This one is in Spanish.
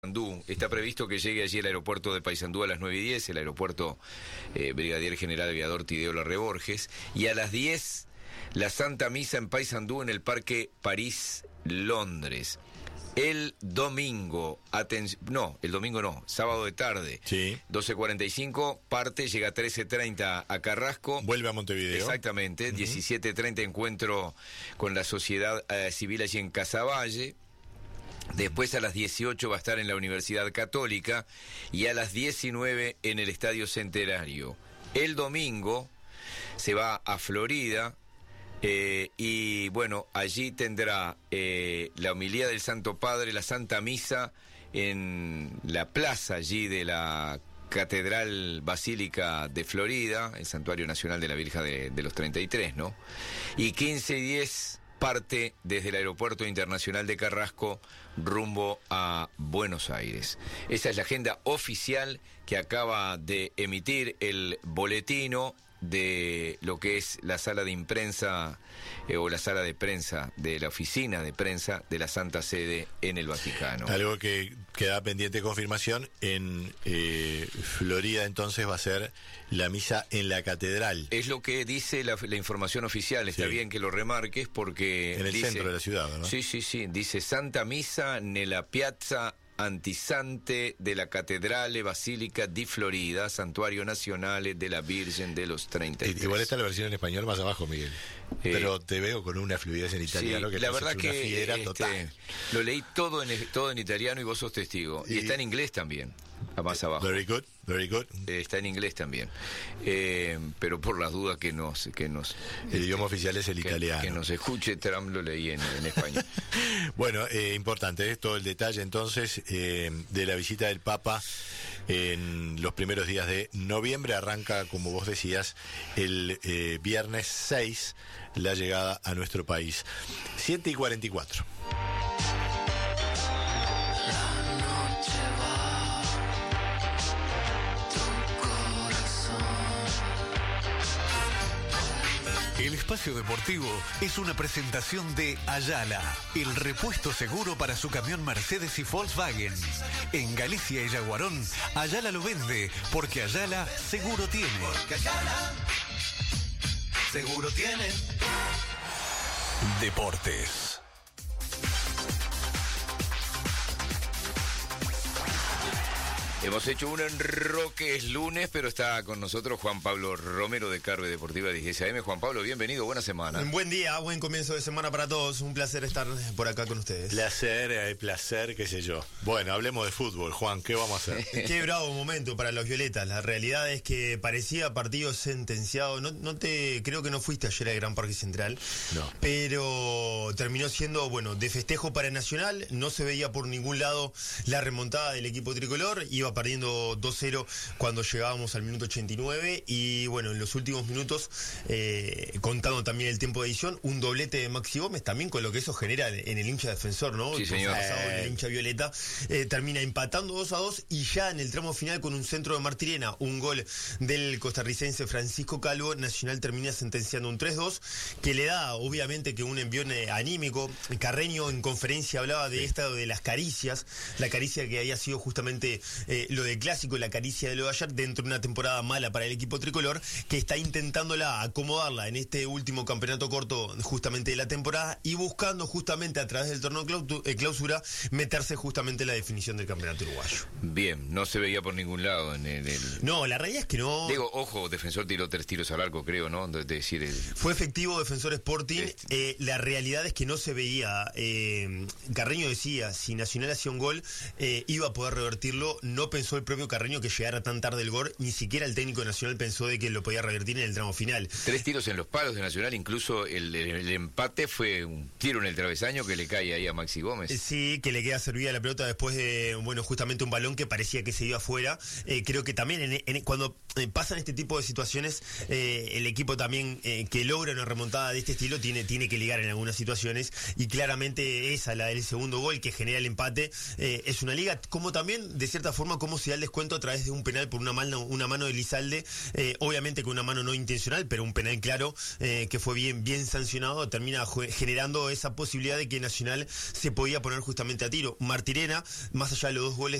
Paysandú. Está previsto que llegue allí al aeropuerto de Paysandú a las 9:10, el aeropuerto Brigadier General Aviador Tideo Larre Borges, y a las 10 la Santa Misa en Paysandú en el Parque París, Londres. El domingo, sábado de tarde, sí. 12:45, parte, llega a 13:30 a Carrasco. Vuelve a Montevideo. Exactamente, 17:30 encuentro con la sociedad civil allí en Casaballe. Después a las 18 va a estar en la Universidad Católica y a las 19 en el Estadio Centenario. El domingo se va a Florida y bueno, allí tendrá la homilía del Santo Padre, la Santa Misa en la plaza allí de la Catedral Basílica de Florida, el Santuario Nacional de la Virgen de los 33, ¿no? Y 15:10 parte desde el Aeropuerto Internacional de Carrasco rumbo a Buenos Aires. Esa es la agenda oficial que acaba de emitir el boletino de lo que es la sala de prensa o la sala de prensa de la oficina de prensa de la Santa Sede en el Vaticano. Algo que queda pendiente de confirmación, en Florida entonces va a ser la misa en la catedral. Es lo que dice la información oficial, está bien que lo remarques porque... En el centro de la ciudad, ¿no? Sí, dice Santa Misa nella piazza Antisante de la Cattedrale Basilica di Florida, Santuario Nacional de la Virgen de los 33. Igual está la versión en español más abajo, Miguel. Pero te veo con una fluidez en italiano que la verdad una que fiera total. Lo leí todo en italiano y vos sos testigo. Y está en inglés también, más abajo. Very good. Está en inglés también. Pero por las dudas que el idioma oficial es el italiano. Que nos escuche Trump, lo leí en español. Bueno, importante todo el detalle entonces de la visita del Papa en los primeros días de noviembre. Arranca, como vos decías, el viernes 6 la llegada a nuestro país. 7:44. El espacio deportivo es una presentación de Ayala, el repuesto seguro para su camión Mercedes y Volkswagen. En Galicia y Yaguarón, Ayala lo vende, porque Ayala seguro tiene. Porque Ayala seguro tiene. Deportes. Hemos hecho un enroque, es lunes, pero está con nosotros Juan Pablo Romero de Carve Deportiva 10 AM. Juan Pablo, bienvenido, buena semana. Buen día, buen comienzo de semana para todos. Un placer estar por acá con ustedes. Placer, qué sé yo. Bueno, hablemos de fútbol, Juan, ¿qué vamos a hacer? Qué bravo momento para los violetas. La realidad es que parecía partido sentenciado. Creo que no fuiste ayer al Gran Parque Central. No. Pero terminó siendo, de festejo para Nacional. No se veía por ningún lado la remontada del equipo tricolor. Iba perdiendo 2-0 cuando llegábamos al minuto 89 y en los últimos minutos, contando también el tiempo de edición, un doblete de Maxi Gómez, también con lo que eso genera en el hincha defensor, ¿no? Sí, señor. En el hincha violeta, termina empatando 2-2 y ya en el tramo final con un centro de Martirena, un gol del costarricense Francisco Calvo, Nacional termina sentenciando un 3-2 que le da obviamente que un envión anímico. Carreño en conferencia hablaba de de las caricias, la caricia que había sido justamente lo de clásico, la caricia de lo de ayer, dentro de una temporada mala para el equipo tricolor, que está intentándola acomodarla en este último campeonato corto justamente de la temporada y buscando justamente a través del torneo clausura meterse justamente en la definición del campeonato uruguayo. Bien, no se veía por ningún lado en el... No, la realidad es que no. Digo, ojo, Defensor tiró 3 tiros al arco, creo, ¿no? Fue efectivo Defensor Sporting. La realidad es que no se veía. Carreño decía, si Nacional hacía un gol, iba a poder revertirlo. No pensó el propio Carreño que llegara tan tarde el gol, ni siquiera el técnico Nacional pensó de que lo podía revertir en el tramo final. 3 tiros en los palos de Nacional, incluso el empate fue un tiro en el travesaño que le cae ahí a Maxi Gómez. Sí, que le queda servida la pelota después de, justamente un balón que parecía que se iba afuera. Creo que también cuando pasan este tipo de situaciones, el equipo también que logra una remontada de este estilo tiene que ligar en algunas situaciones, y claramente esa, la del segundo gol que genera el empate, es una liga, como también de cierta forma cómo se da el descuento a través de un penal por una mano de Elizalde, obviamente con una mano no intencional, pero un penal claro que fue bien sancionado, termina generando esa posibilidad de que Nacional se podía poner justamente a tiro. Martirena, más allá de los 2 goles